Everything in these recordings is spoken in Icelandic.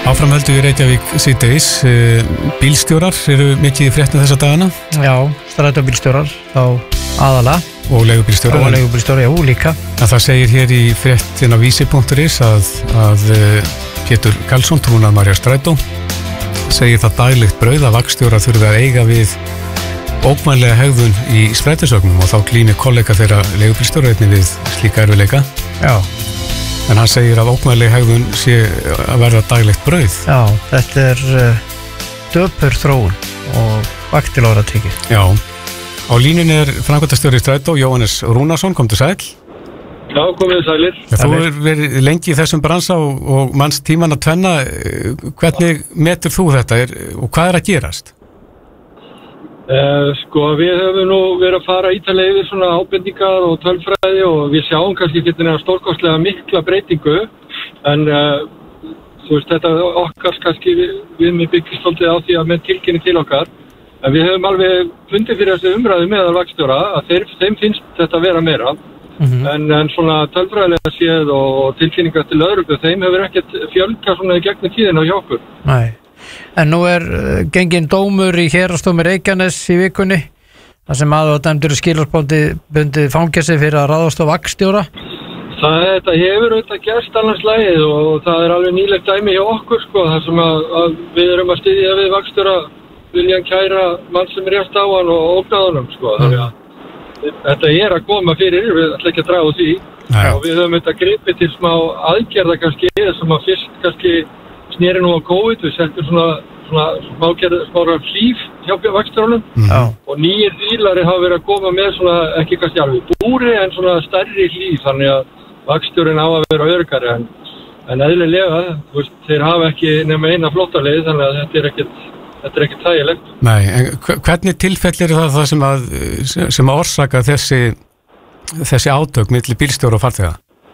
Áframhöldu í Reykjavík síðdegis. Bílstjórar eru mikið í fréttum þessa dagana. Já, strætóbílstjórar þá aðalega. Og leigubílstjórar. Og leigubílstjórar, já, líka. En það segir hér í fréttin á vísi.is að Pétur Karlsson, trúnaðarmaður hjá Strætó, segir það daglegt brauð að vagnstjórar þurfi að eiga við ógnvænlega hegðun í strætisvögnum og þá glímir kollega þeirra leigubílstjórar einnig við slíka erfiðleika. Já. En hann segir að ógnvænlega hegðun sé að verða daglegt brauð. Já, þetta er döpur þróun og vaktilára tekið. Já. Á línunni er framkvæmdastjóri Strætó, Jóhannes Rúnarsson, komdu sæll. Já, komið sælir. Þú hefur verið lengi í þessum bransa og manns tíman að tvenna. Hvernig metur þú þetta og hvað er að gerast? Við höfum nú verið að fara ítalega yfir svona ábendingar og tölfræði og við sjáum kannski ekki þetta stórkostlega mikla breytingu en þú veist þetta okkar kannski við með byggist svolítið á því að menn tilkynni til okkar en við höfum alveg fundið fyrir þessu umræðu meðal vagnstjóra að þeim finnst þetta að vera meira en svona tölfræðilega séð og tilkynningar til lögreglu þeim hefur ekkert fjölgað svona í gegnum tíðina hjá okkur. Nei. En nú er gengin dómur í Héraðsdómi Reykjanes í vikunni þar sem dæmdur skilorðsbundið fangelsi fyrir að ráðast á vagnstjóra. Þetta hefur auðvitað gerst annars lagið og það er alveg nýlegt dæmi hjá okkur þar sem að við erum að styðja við vagnstjóra viljan kæra mann sem rétt á hann og ógnaðunum þannig að þetta er að koma fyrir, við ætlum ekki að draga því og við höfum þetta gripið til smá aðgerða kannski sem að fyrst kannski sneri nú á COVID, við settum svona smára hlíf hjá vagnstjórunum og nýjir bílari hafa verið að koma með svona, ekki kannski alveg búri en svona stærri hlíf þannig að vagnstjórinn á að vera öruggari en eðlilega, þeir hafa ekki nema eina flóttaleið þannig að þetta er ekkert þægilegt. Nei, en hvernig tilfellir er það sem að orsaka þessi átök milli bílstjóra og farþega?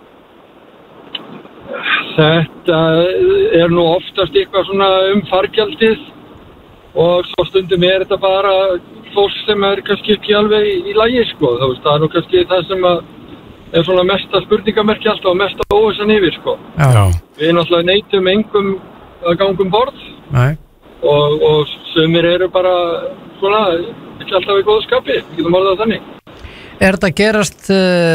Þetta er nú oftast eitthvað svona fargjaldið og svo stundum er þetta bara fólk sem er kannski ekki alveg í lagi það er nú kannski það sem er svona mesta spurningamerki alltaf og mesta óvissan yfir Já. Við náttúrulega neitum engum að ganga borð og sumir eru bara svona ekki alltaf í góðu skapi, við getum orðað þannig. Er þetta gerast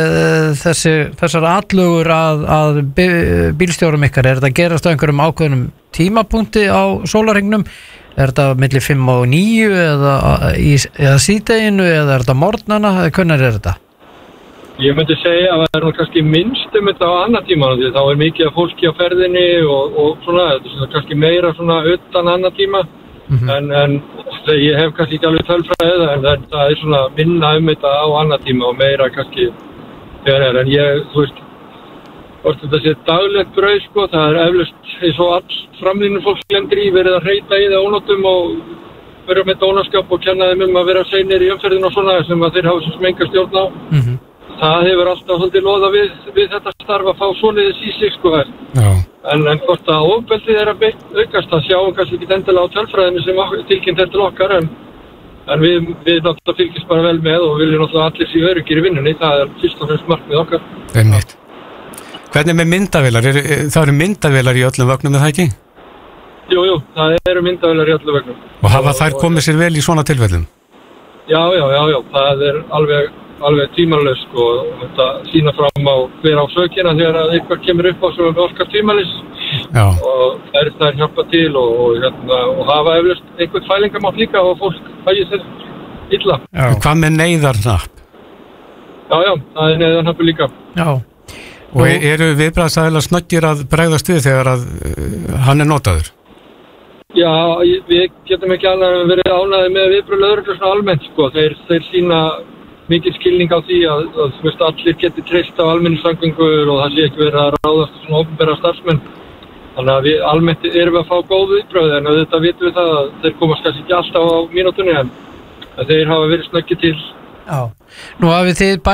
þessar atlögur að bílstjórum ykkar, er þetta gerast á einhverjum ákveðnum tímapunkti á sólarhringnum? Er þetta milli 5 og 9 eða síðdeginu eða er þetta morgnana? Hvernig er þetta? Ég myndi segja að það er nú kannski minnst þetta á annar tíma því þá er mikið af fólki á ferðinni og svona, þetta er kannski meira svona utan annar tíma en ég hef kannski ekki alveg tölfræðið en það er svona minna þetta á annar tíma og meira kannski þegar en þú veist hvort þetta sé daglegt brauð það er eflaust eins og all framlínu fólk lendir í verið að hreyta í það ónóttum og vera með dónaskap og kenna þeim að vera seinir í umferðin og svona sem að þeir hafa sem enga stjórn á það hefur alltaf svolítið loða við þetta starf að fá svoleiðis í sig en hvort að ofbeldið er að aukast það sjáum kannski ekki endilega á tölfræðinu sem tilkynnt til okkar en við náttúrulega fylgjast bara vel með og viljum náttúrulega allir séu öruggir í vinnunni það er fyrst og fremst markmið okkar. Einmitt. Hvernig með myndavélar? Það eru myndavélar í öllum vögnum, er það ekki? Jú, það eru myndavélar í öllum vögnum. Og hafa þær komið sér vel í svona tilfellum? Já, það er alveg tímalaust og þetta sína fram á hver á sökina þegar eitthvað kemur upp á sem orkar tímalis og þær hjálpa til og hafa eflaust einhvern fælingamátt líka og fólk fæði sér illa. Hvað með neyðarhnapp? Já, það er neyðarhnappur líka. Já. Og eru viðbragðsaðilar snöggir að bregðast við þegar að hann er notaður? Já, við getum ekki annað verið ánægðir með viðbrögð lögreglu svona almennt þeir sína mikið skilning á því að allir geti treyst á almenningssamgöngur og það sé ekki verið að ráðast svona opinbera starfsmenn. Þannig að við almennt erum að fá góð viðbrögð en þetta vitum við það að þeir komast kannski ekki alltaf á mínútunni en þeir hafa verið snöggir til. Já, nú hafið þið